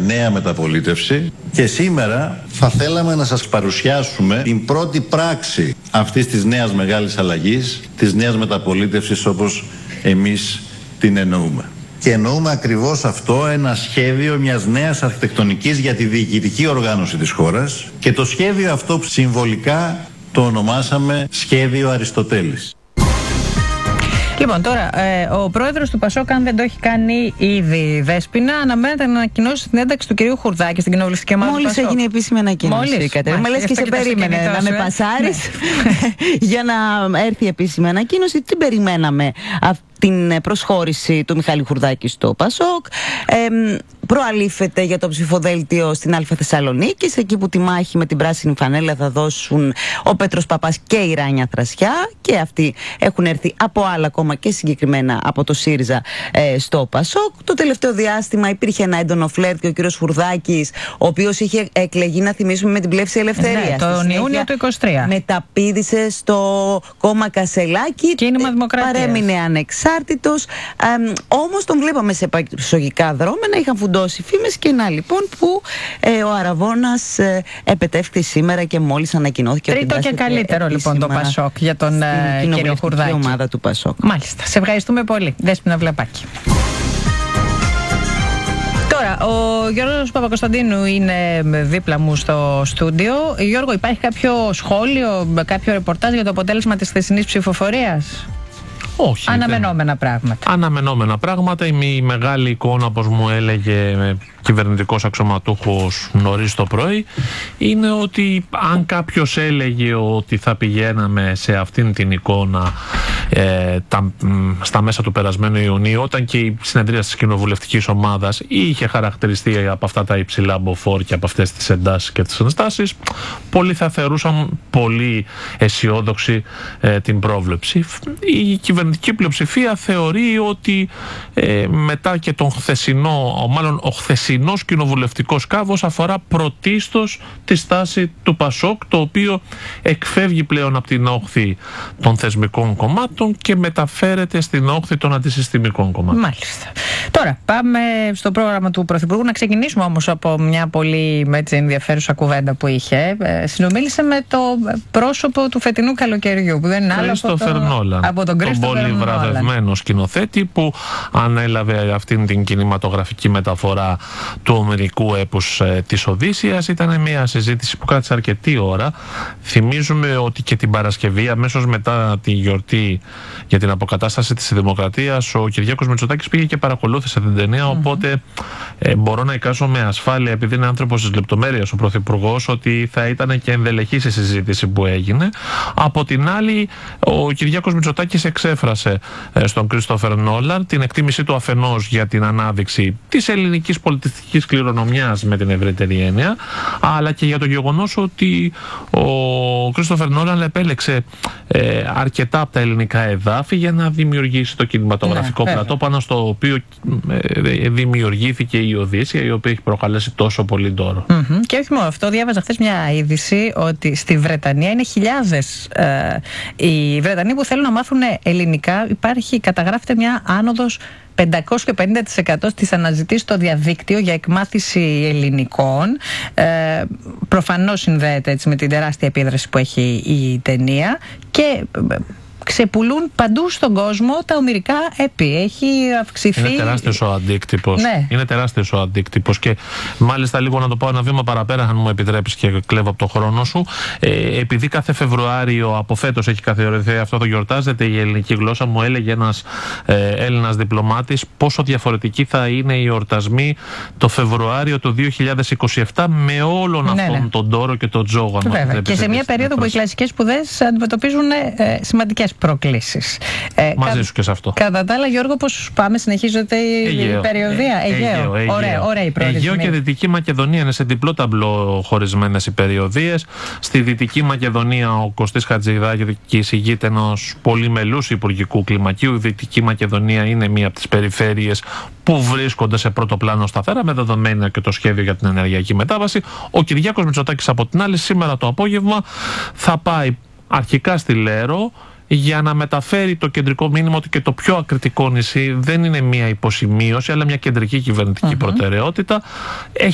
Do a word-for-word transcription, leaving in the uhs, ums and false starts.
νέα μεταπολίτευση και σήμερα θα θέλαμε να σας παρουσιάσουμε την πρώτη πράξη αυτής της νέας μεγάλης αλλαγής, της νέας μεταπολίτευσης όπως εμείς την εννοούμε. Και εννοούμε ακριβώς αυτό, ένα σχέδιο μιας νέας αρχιτεκτονικής για τη διοικητική οργάνωση της χώρας, και το σχέδιο αυτό συμβολικά το ονομάσαμε Σχέδιο Αριστοτέλης. Λοιπόν, τώρα, ε, ο πρόεδρος του Πασόκ, αν δεν το έχει κάνει ήδη, Δέσποινα, αναμένεται να ανακοινώσει την ένταξη του κυρίου Χουρδάκη στην κοινοβουλευτική ομάδα. Μόλις έγινε επίσημη ανακοίνωση. Μόλις. Μα λες και σε περίμενε να με πασάρεις για να έρθει επίσημη ανακοίνωση. Τι περιμέναμε την προσχώρηση του Μιχάλη Χουρδάκη στο Πασόκ. Ε, προαλήφεται για το ψηφοδέλτιο στην Αλφα Θεσσαλονίκης, εκεί που τη μάχη με την πράσινη φανέλα θα δώσουν ο Πέτρος Παπάς και η Ράνια Θρασιά, και αυτοί έχουν έρθει από άλλα κόμμα και συγκεκριμένα από το ΣΥΡΙΖΑ ε, στο Πασόκ. Το τελευταίο διάστημα υπήρχε ένα έντονο φλερτ και ο κύριος Χουρδάκης, ο οποίος είχε εκλεγεί, να θυμίσουμε, με την Πλεύση Ελευθερίας. Ναι, τον Ιούνιο του είκοσι τρία. Μεταπήδησε στο κόμμα Κασελάκη, Κίνημα Δημοκρατίας. Παρέμεινε ανεξάρτητος. Ε, όμως τον βλέπαμε σε πασογικά δρόμενα, είχαν φουντώσει φήμες, και να λοιπόν που ε, ο Αραβώνας ε, επετεύχθη σήμερα και μόλις ανακοινώθηκε. Τρίτο και καλύτερο λοιπόν το Πασόκ για τον ε, κύριο Χουρδάκη. Ομάδα του Πασόκ. Μάλιστα. Σε ευχαριστούμε πολύ. Δέσποινα Βλαπάκη. Τώρα, ο Γιώργος Παπακοσταντίνου είναι δίπλα μου στο στούντιο. Γιώργο, υπάρχει κάποιο σχόλιο, κάποιο ρεπορτάζ για το αποτέλεσμα της χθεσινής ψηφοφορίας? Όχι. Αναμενόμενα δεν... πράγματα. Αναμενόμενα πράγματα. Η μεγάλη εικόνα, όπως μου έλεγε κυβερνητικός αξιωματούχος νωρίς το πρωί, είναι ότι αν κάποιος έλεγε ότι θα πηγαίναμε σε αυτήν την εικόνα ε, τα, στα μέσα του περασμένου Ιουνίου, όταν και η συνεδρία της κοινοβουλευτικής ομάδας είχε χαρακτηριστεί από αυτά τα υψηλά μποφόρ και από αυτές τις εντάσεις και τις ενστάσεις, πολλοί θα θεωρούσαν πολύ αισιόδοξη ε, την πρόβλεψη. Η κυβερνητική πλειοψηφία θεωρεί ότι ε, μετά και τον χθεσινό, μάλλον ο χθεσινός κοινοβουλευτικός κάβος αφορά πρωτίστως τη στάση του Πασόκ, το οποίο εκφεύγει πλέον από την όχθη των θεσμικών κομμάτων και μεταφέρεται στην όχθη των αντισυστημικών κομμάτων. Μάλιστα. Τώρα πάμε στο πρόγραμμα του Πρωθυπουργού. Να ξεκινήσουμε όμως από μια πολύ έτσι, ενδιαφέρουσα κουβέντα που είχε. Ε, συνομίλησε με το πρόσωπο του φετινού καλοκαιριού, που δεν είναι άλλο από, το, Νόλαν, από τον τον πολύ βραβευμένο σκηνοθέτη που ανέλαβε αυτήν την κινηματογραφική μεταφορά του ομερικού έπους ε, της Οδύσσειας. Ήταν μια συζήτηση που κράτησε αρκετή ώρα. Θυμίζουμε ότι και την Παρασκευή, αμέσως μετά τη γιορτή για την αποκατάσταση της Δημοκρατίας, ο Κυριάκος Μητσοτάκης πήγε και παρακολούθησε την ταινία. Mm-hmm. Οπότε ε, μπορώ να εικάσω με ασφάλεια, επειδή είναι άνθρωπος της λεπτομέρειας ο Πρωθυπουργός, ότι θα ήταν και ενδελεχής η συζήτηση που έγινε. Από την άλλη, ο Κυριάκος Μητσοτάκης εξέφρασε ε, στον Κρίστοφερ Νόλαν την εκτίμησή του αφενός για την ανάδειξη της ελληνικής πολιτιστικής κληρονομιάς με την ευρύτερη έννοια, αλλά και για το γεγονός ότι ο Κρίστοφερ Νόλαν επέλεξε ε, αρκετά από τα ελληνικά εδάφη για να δημιουργήσει το κινηματογραφικό ναι, πλατό πάνω στο οποίο ε, δημιουργήθηκε η Οδύσσεια, η οποία έχει προκαλέσει τόσο πολύ ντόρο. Mm-hmm. Και όχι μόνο αυτό, διάβαζα χθες μια είδηση ότι στη Βρετανία είναι χιλιάδες ε, οι Βρετανοί που θέλουν να μάθουν ελληνικά. Υπάρχει, καταγράφεται μια άνοδος πεντακόσια πενήντα τοις εκατό στις αναζητήσεις στο διαδίκτυο για εκμάθηση ελληνικών. Ε, προφανώς συνδέεται έτσι με την τεράστια επίδραση που έχει η ταινία και ξεπουλούν παντού στον κόσμο τα ομηρικά έπι. Έχει αυξηθεί. Είναι τεράστιος ο αντίκτυπος. Ναι. Είναι τεράστιος ο αντίκτυπος. Και μάλιστα λίγο να το πάω ένα βήμα παραπέρα, αν μου επιτρέπεις και κλέβω από το χρόνο σου. Ε, επειδή κάθε Φεβρουάριο από φέτος έχει καθιερωθεί αυτό το γιορτάζεται η ελληνική γλώσσα, μου έλεγε ένας ε, Έλληνας διπλωμάτης πόσο διαφορετικοί θα είναι οι εορτασμοί το Φεβρουάριο του δύο χιλιάδες είκοσι επτά με όλον ναι, αυτόν ναι. τον τόρο και τον τζόγο. Και σε μια περίοδο που οι κλασικές σπουδές αντιμετωπίζουν ε, σημαντικές προκλήσεις. Ε, Μαζί κα... σου και σε αυτό. Κατά τα άλλα, Γιώργο, πώς πάμε, συνεχίζεται η Αιγαίο. περιοδία. Ε, Αιγαίο. Αιγαίο, Αιγαίο. Ωραία, ωραία η προορισμοί. Αιγαίο και Δυτική Μακεδονία είναι σε διπλό ταμπλό χωρισμένες οι περιοδίες. Στη Δυτική Μακεδονία ο Κωστής Χατζηδάκης ηγείται ενός πολυμελούς υπουργικού κλιμακίου. Η Δυτική Μακεδονία είναι μία από τις περιφέρειες που βρίσκονται σε πρώτο πλάνο σταθερά, με δεδομένα και το σχέδιο για την ενεργειακή μετάβαση. Ο Κυριάκος Μητσοτάκης από την άλλη σήμερα το απόγευμα θα πάει αρχικά στη Λέρο για να μεταφέρει το κεντρικό μήνυμα ότι και το πιο ακριτικό νησί δεν είναι μια υποσημείωση αλλά μια κεντρική κυβερνητική mm-hmm. προτεραιότητα.